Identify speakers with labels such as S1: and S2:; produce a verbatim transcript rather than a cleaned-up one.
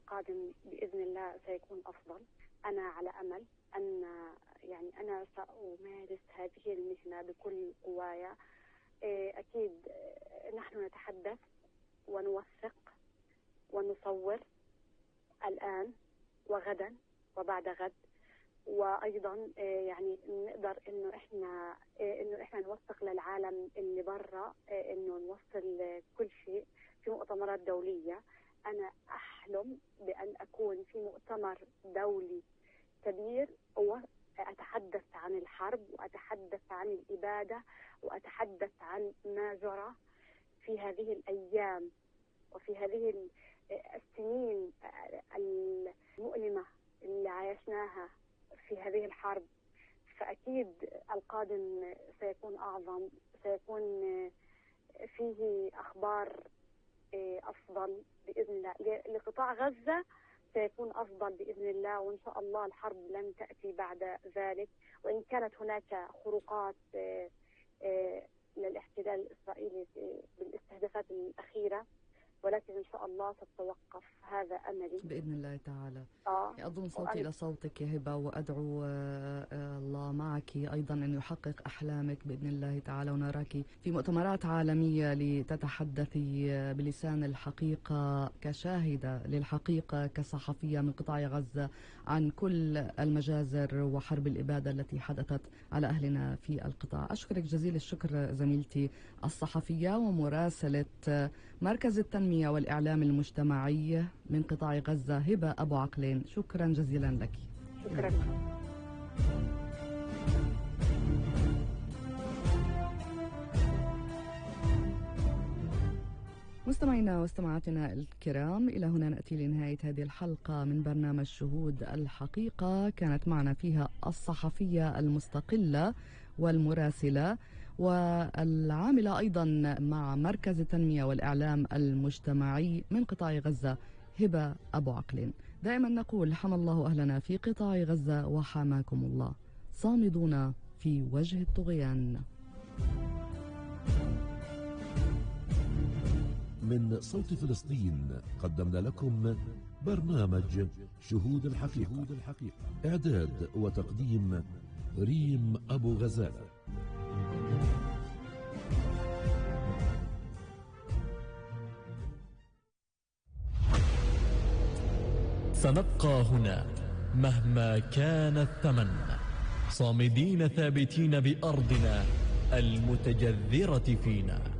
S1: القادم بإذن الله سيكون أفضل. أنا على أمل أن يعني أنا سأمارس هذه المهنة بكل قوايا. أكيد نحن نتحدث ونوثق ونصور الآن وغدا وبعد غد، وأيضا يعني نقدر إنه إحنا إنه إحنا نوثق للعالم اللي برا، إنه نوصل كل شيء في مؤتمرات دولية. أنا أحلم بأن أكون في مؤتمر دولي كبير وأتحدث عن الحرب وأتحدث عن الإبادة وأتحدث عن ما جرى في هذه الأيام وفي هذه السنين المؤلمة اللي عايشناها في هذه الحرب. فأكيد القادم سيكون أعظم، سيكون فيه أخبار أفضل بإذن الله. لقطاع غزة سيكون أفضل بإذن الله، وإن شاء الله الحرب لن تأتي بعد ذلك، وإن كانت هناك خروقات للاحتلال الإسرائيلي بالاستهدافات الأخيرة، ولكن إن شاء الله ستتوقف. هذا أملي
S2: بإذن الله تعالى.
S1: آه.
S2: أضم صوتي إلى صوتك يا هبة، وأدعو الله معك أيضا أن يحقق أحلامك بإذن الله تعالى، ونراك في مؤتمرات عالمية لتتحدثي بلسان الحقيقة كشاهدة للحقيقة، كصحفية من قطاع غزة، عن كل المجازر وحرب الإبادة التي حدثت على أهلنا في القطاع. أشكرك جزيل الشكر زميلتي الصحفية ومراسلة مركز التنمية والإعلام المجتمعي من قطاع غزة هبة أبو عقلين، شكرا جزيلا لك.
S1: شكرا.
S2: مستمعينا واستماعاتنا الكرام، إلى هنا نأتي لنهاية هذه الحلقة من برنامج شهود الحقيقة. كانت معنا فيها الصحفية المستقلة والمراسلة والعاملة أيضا مع مركز التنمية والإعلام المجتمعي من قطاع غزة هبة أبو عقلين. دائما نقول حمى الله أهلنا في قطاع غزة وحماكم الله، صامدون في وجه الطغيان.
S3: من صوت فلسطين قدمنا لكم برنامج شهود الحقيقة. إعداد وتقديم ريم أبو غزالة.
S4: سنبقى هنا مهما كان الثمن، صامدين ثابتين بأرضنا المتجذرة فينا.